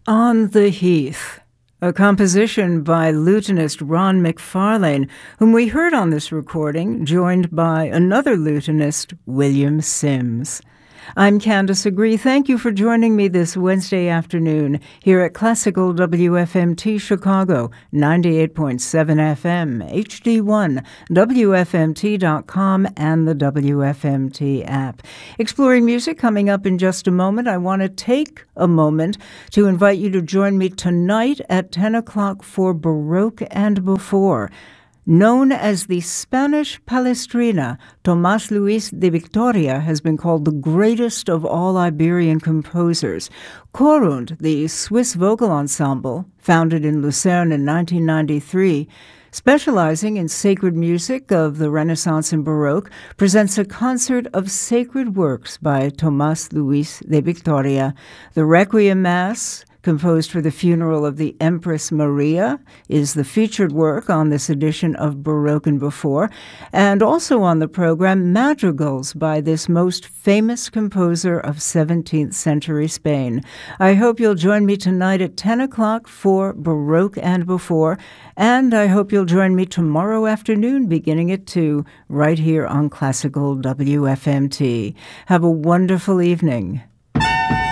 On the Heath, a composition by lutenist Ron McFarlane, whom we heard on this recording, joined by another lutenist, William Sims. I'm Candace Agree. Thank you for joining me this Wednesday afternoon here at Classical WFMT Chicago, 98.7 FM, HD1, WFMT.com, and the WFMT app. Exploring music coming up in just a moment. I want to take a moment to invite you to join me tonight at 10 o'clock for Baroque and Before. Known as the Spanish Palestrina, Tomás Luis de Victoria has been called the greatest of all Iberian composers. Corund, the Swiss vocal ensemble, founded in Lucerne in 1993, specializing in sacred music of the Renaissance and Baroque, presents a concert of sacred works by Tomás Luis de Victoria. The Requiem Mass, composed for the funeral of the Empress Maria, is the featured work on this edition of Baroque and Before, and also on the program, madrigals by this most famous composer of 17th century Spain. I hope you'll join me tonight at 10 o'clock for Baroque and Before, and I hope you'll join me tomorrow afternoon beginning at 2, right here on Classical WFMT. Have a wonderful evening.